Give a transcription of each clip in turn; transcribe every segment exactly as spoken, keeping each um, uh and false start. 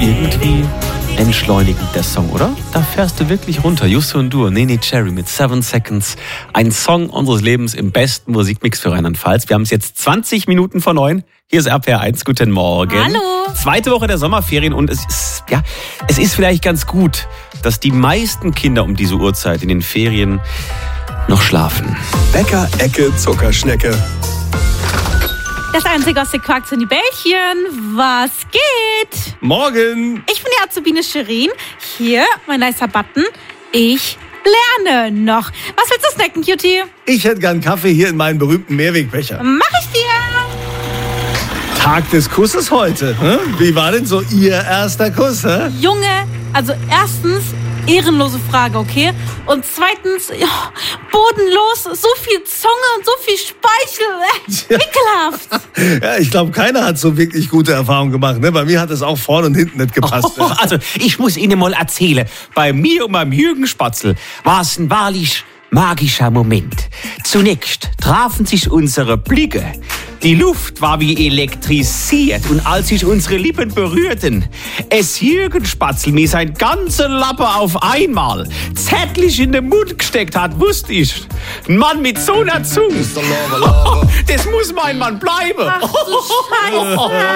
irgendwie entschleunigend, der Song, oder? Da fährst du wirklich runter. Justus und Dur, Nene Cherry mit Seven Seconds. Ein Song unseres Lebens im besten Musikmix für Rheinland-Pfalz. Wir haben es jetzt zwanzig Minuten vor neun. Hier ist R P R eins. Guten Morgen. Hallo. Zweite Woche der Sommerferien und es ist, ja, es ist vielleicht ganz gut, dass die meisten Kinder um diese Uhrzeit in den Ferien noch schlafen. Bäcker, Ecke, Zuckerschnecke. Das einzige aus der Quarks und die Bällchen. Was geht? Morgen. Ich bin die Azubine Shirin. Hier, mein nicer Button. Ich lerne noch. Was willst du snacken, Cutie? Ich hätte gern Kaffee hier in meinem berühmten Mehrwegbecher. Mach ich dir. Tag des Kusses heute. Hm? Wie war denn so Ihr erster Kuss? Hm? Junge, also erstens, ehrenlose Frage, okay? Und zweitens, ja, bodenlos, so viel Zunge und so viel Speichel. Äh, ekelhaft. Ja, ich glaube, keiner hat so wirklich gute Erfahrungen gemacht. Ne? Bei mir hat es auch vorne und hinten nicht gepasst. Oh, also, ich muss Ihnen mal erzählen, bei mir und beim Jürgen Spatzel war es ein wahrlich magischer Moment. Zunächst trafen sich unsere Blicke. Die Luft war wie elektrisiert und als sich unsere Lippen berührten, es Jürgen Spatzel mir sein ganzer Lappe auf einmal zärtlich in den Mund gesteckt hat, wusste ich. Ein Mann mit so einer Zunge, das muss mein Mann bleiben. Ach du Scheiße.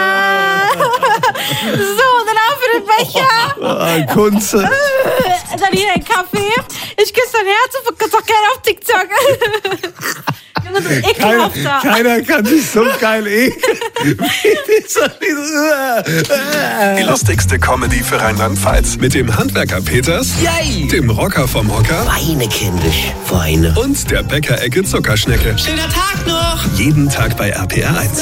So, dann auf für den Becher. Ah, Kunze. Dann hier ein Kaffee. Ich küsse dein Herz und verkaufe doch keinen auf TikTok. Junge, du Keiner, ekelhafter. keiner kann sich so geil ekeln. Die lustigste Comedy für Rheinland-Pfalz. Mit dem Handwerker Peters, Yay! dem Rocker vom Hocker Weine, kindisch, Weine. und der Bäcker-Ecke Zuckerschnecke. Schöner Tag noch! Jeden Tag bei R P R eins.